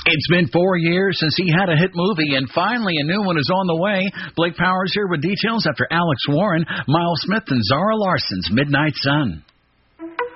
It's been 4 years since he had a hit movie, and finally a new one is on the way. Blake Powers here with details after Alex Warren, Miles Smith, and Zara Larson's Midnight Sun.